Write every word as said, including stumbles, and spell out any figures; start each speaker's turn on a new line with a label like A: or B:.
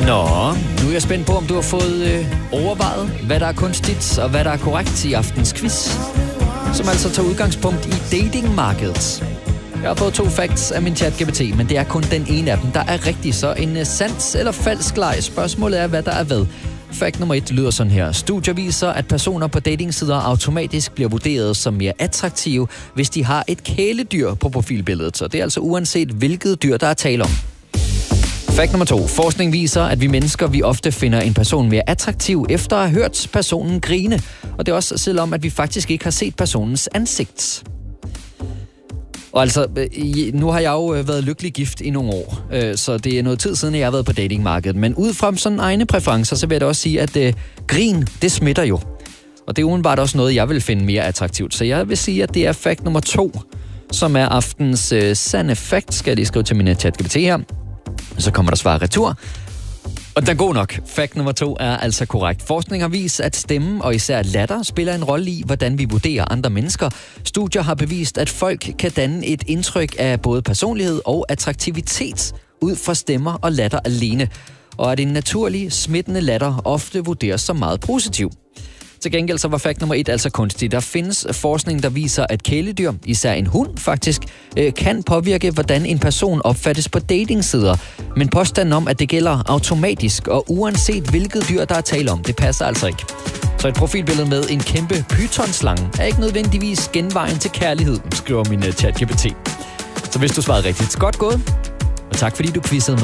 A: Nå, nu er jeg spændt på, om du har fået øh, overvejet, hvad der er kunstigt og hvad der er korrekt i aftens quiz, som altså tager udgangspunkt i datingmarkedet. Jeg har fået to facts af min ChatGPT, men det er kun den ene af dem, der er rigtig. Så en uh, sands eller falsk leg. Spørgsmålet er, hvad der er hvad. Fact nummer et lyder sådan her. Studier viser, at personer på datingsider automatisk bliver vurderet som mere attraktive, hvis de har et kæledyr på profilbilledet. Så det er altså uanset, hvilket dyr, der er tale om. Fact nummer to. Forskning viser, at vi mennesker, vi ofte finder en person mere attraktiv, efter at have hørt personen grine. Og det er også selvom, at vi faktisk ikke har set personens ansigt. Og altså, nu har jeg jo været lykkelig gift i nogle år, så det er noget tid siden, jeg har været på datingmarkedet. Men ud fra sådan egne præferencer, så vil jeg da også sige, at uh, grin, det smitter jo. Og det er udenbart også noget, jeg vil finde mere attraktivt. Så jeg vil sige, at det er fact nummer to, som er aftens uh, sande fact. Skal jeg lige skrive til min ChatGPT her. Så kommer der svar retur. Og den er god nok. Fact nummer to er altså korrekt. Forskning har vist, at stemme og især latter spiller en rolle i, hvordan vi vurderer andre mennesker. Studier har bevist, at folk kan danne et indtryk af både personlighed og attraktivitet ud fra stemmer og latter alene. Og at en naturlig, smittende latter ofte vurderes som meget positiv. Til gengæld så var fact nummer et altså kunstig. Der findes forskning, der viser, at kæledyr, især en hund faktisk, øh, kan påvirke, hvordan en person opfattes på datingsider. Men påstanden om, at det gælder automatisk og uanset hvilket dyr, der er tale om, det passer altså ikke. Så et profilbillede med en kæmpe pythonslange er ikke nødvendigvis genvejen til kærlighed, skriver min uh, ChatGPT. Så hvis du svarede rigtigt, godt gået. Og tak fordi du quizzede med.